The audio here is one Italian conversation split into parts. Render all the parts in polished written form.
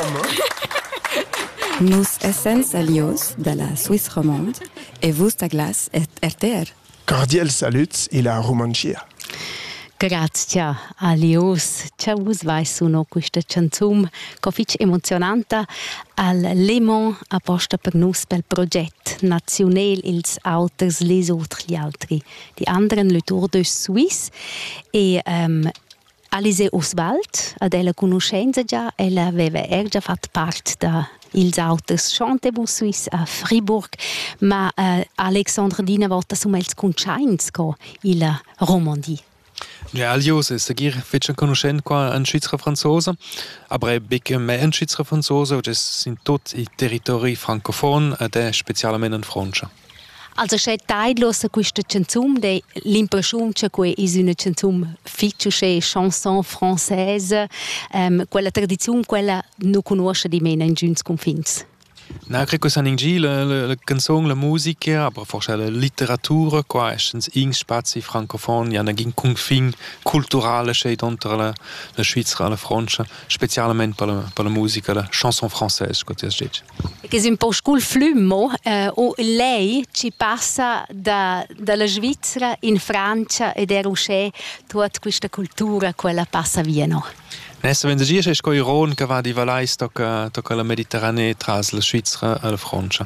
Nus essens alios de la Suisse romande e vus da glas RTR. Cordial saluts e la romancia. Grazie, alios. Ciao, vos vai suno questa canzone che è emozionante al Le Mans apposta per nus pel progetto nazionale ils auters les autres gli altri. Die anderen le Tour de Suisse e Alice Oswald, ad ella conoscenza già, ella aveva già fatto parte da ils auters Chantebus Suisse a Fribourg, ma Alexandre Dina volta sumels conscienz co il Romandie. Ja, alios è seguir fece conoscent qua in Svizzera franzosa, aber è becche me in Svizzera franzosa, che sind tot i territori francofon ed è specialmente in Francia. Also c'è taidlos questa canzone de l'impressione che è una canzone ficcice chanson française, quella tradizione quella non conosce di meno in giuns confins. Na, credo che sia in giro la canzone, la musica, ma forse la letteratura, qua è in spazi francofoni, hanno un confine culturale c'è dentro la Svizzera e la Francia, specialmente per la musica, la chanson française, come si dice. Che è un po' scul flumo, o lei ci passa dalla Svizzera in Francia ed è rusce tutta questa cultura, quella passa via, no? Nessa wenn sie ist Iron che va di valais tocca la Mediterranee tra la Svizzera e la Francia.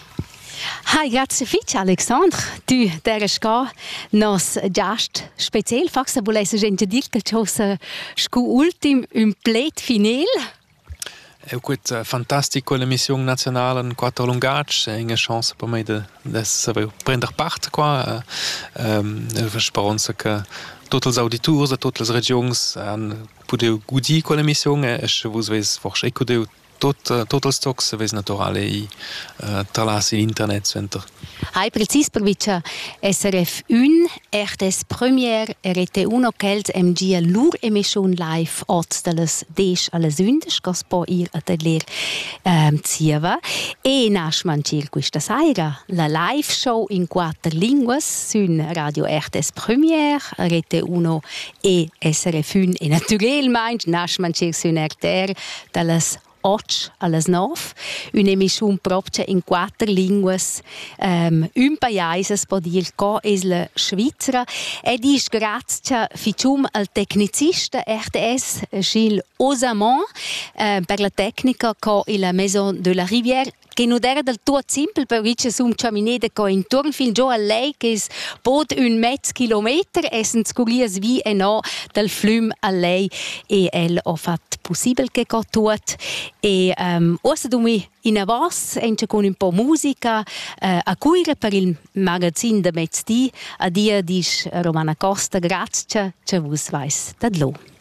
Hi, grazie fitch Alexandre. Tu deres ga nos giast speziell faxa volesse gente dir che chose scu ultim un plet final. È questa fantastica l'emissione nazionale in quattro lungage, è una chance per me di prendere parte qua. Speranza che tutti gli auditori, tutte le regioni possano godere quell'emissione e se voi forse godere tutti i stocks naturali tra internet center. Hai precis per vice SRF 1, RTS Premiere, RT1 Kels MG lur emission live od delles 10 alle 11, che può ir atelier zieva. E nasmancir questa sera la live show in 4 lingue su Radio RTS Premiere, RT1 e SRF 1 e naturalmente nasmancir su RTR delles 8 alle 9, un'emissione proprio in 4 lingue, un paese, può dire, che è la Svizzera, ed è grazie al tecnicista RTS Gilles Osamont per la tecnica che è la Maison de la Rivière, che non era del tutto semplice perché sono camminate che intorno fin giù a lei che è pod un mezzo chilometro e sono scurrias vi e no dal fiume a lei e elle ha fatto possibile che tut e ora dumi in avos e con un po' musica a cura per il magazzino de mezz'dì a dia dis Romana Costa grazie che vos vais da lo.